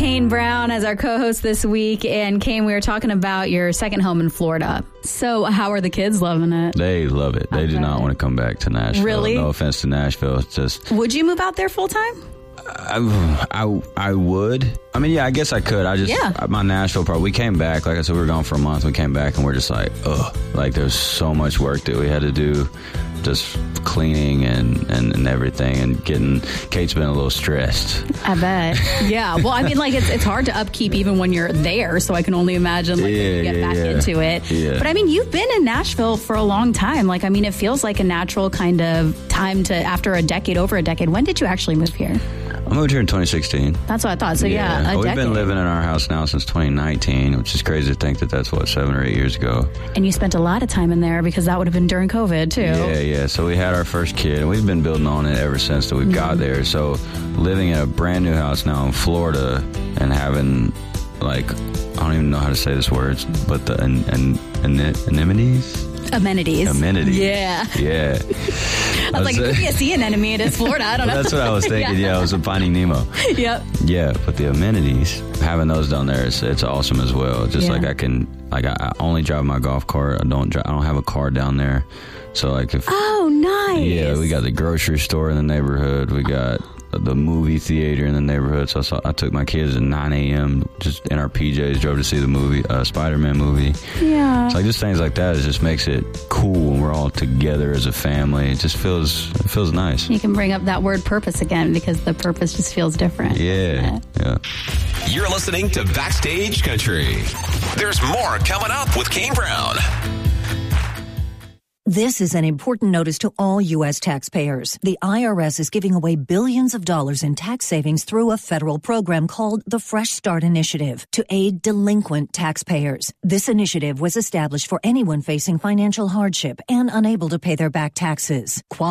Kane Brown as our co-host this week. And Kane, we were talking about your second home in Florida. So how are the kids loving it? They love it. They do not want to come back to Nashville. Really? No offense to Nashville. It's just... Would you move out there full time? I would. I mean, yeah, I guess I could. My Nashville part, we came back. Like I said, we were gone for a month. We came back and we're just like, ugh. Like there's so much work that we had to do. Just cleaning and everything, and Kate's been a little stressed. I bet. Yeah. Well, I mean, like it's hard to upkeep even when you're there, so I can only imagine when you get back into it. Yeah. But I mean, you've been in Nashville for a long time. Like, I mean, it feels like a natural kind of time to, after over a decade. When did you actually move here? I moved here in 2016. That's what I thought. So yeah, we've been living in our house now since 2019, which is crazy to think that that's 7 or 8 years ago. And you spent a lot of time in there because that would have been during COVID too. Yeah. So we had our first kid, and we've been building on it ever since that we've got there. So living in a brand new house now in Florida and having, like, I don't even know how to say this word, but the anemones? Amenities. Yeah. Yeah. I was like, it could be a sea anemone. It is Florida. I don't know. That's what I was thinking. Yeah, I was Finding Nemo. Yep. Yeah, but the amenities, having those down there, it's awesome as well. Just like I only drive my golf cart. I don't have a car down there. So like if... Oh, nice. Yeah, we got the grocery store in the neighborhood. We got the movie theater in the neighborhood. So I took my kids at 9 a.m. just in our PJs, drove to see the movie, Spider-Man movie. Yeah. So like just things like that, it just makes it cool when we're all together as a family. It just feels nice. You can bring up that word purpose again because the purpose just feels different. Yeah. You're listening to Backstage Country. There's more coming up with Kane Brown. This is an important notice to all U.S. taxpayers. The IRS is giving away billions of dollars in tax savings through a federal program called the Fresh Start Initiative to aid delinquent taxpayers. This initiative was established for anyone facing financial hardship and unable to pay their back taxes.